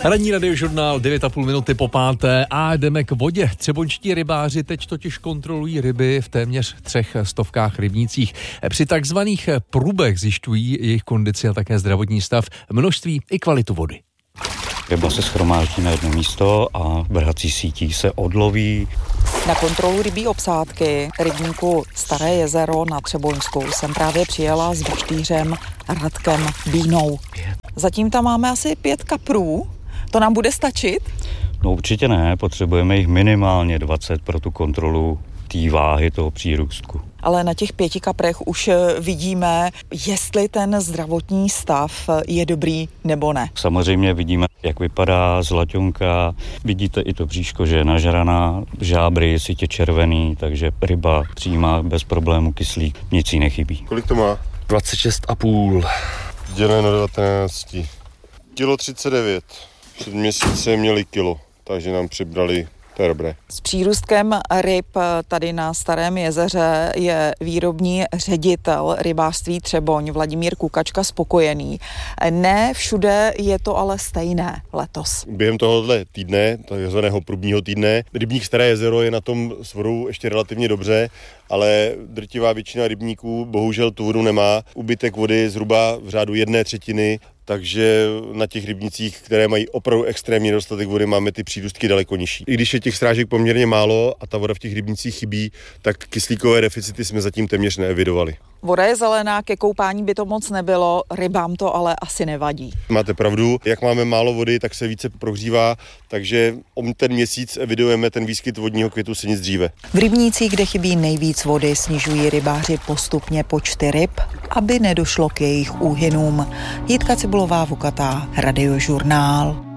Ranní radiožurnál 9,5 minuty po 5. a jdeme k vodě. Třeboňští rybáři teď totiž kontrolují ryby v téměř 300 rybnících. Při takzvaných průbech zjišťují jejich kondici a také zdravotní stav, množství i kvalitu vody. Ryba se shromáždí na jedno místo a vrhací sítí se odloví. Na kontrolu rybí obsádky rybníku Staré jezero na Třeboňsku jsem právě přijela s vyštýřem Radkem Bínou. Zatím tam máme asi 5 kaprů. To nám bude stačit? No určitě ne, potřebujeme jich minimálně 20 pro tu kontrolu té váhy toho přírůstku. Ale na těch 5 kaprech už vidíme, jestli ten zdravotní stav je dobrý nebo ne. Samozřejmě vidíme, jak vypadá zlaťonka, vidíte i to bříško, že je nažraná, žábry, sítě červený, takže ryba přijímá bez problému kyslík, nic jí nechybí. Kolik to má? 26,5. Děleno na 19. Kilo 39. Před měsícem měli kilo, takže nám přibrali. To je dobré. S přírůstkem ryb tady na Starém jezeře je výrobní ředitel rybářství Třeboň Vladimír Kukačka spokojený. Ne všude je to ale stejné letos. Během tohohle týdne, takzvaného průbního týdne, rybník Staré jezero je na tom s vodou ještě relativně dobře, ale drtivá většina rybníků bohužel tu vodu nemá. Úbytek vody zhruba v řádu 1/3, takže na těch rybnicích, které mají opravdu extrémní nedostatek vody, máme ty přírůstky daleko nižší. I když je těch srážek poměrně málo a ta voda v těch rybnicích chybí, tak kyslíkové deficity jsme zatím téměř neevidovali. Voda je zelená, ke koupání by to moc nebylo, rybám to ale asi nevadí. Máte pravdu, jak máme málo vody, tak se více prohřívá, takže o ten měsíc evidujeme ten výskyt vodního květu se nic dříve. V rybnících, kde chybí nejvíc vody, snižují rybáři postupně počty ryb, aby nedošlo k jejich úhynům. Jitka Cibulová, Vukatá, Radiožurnál.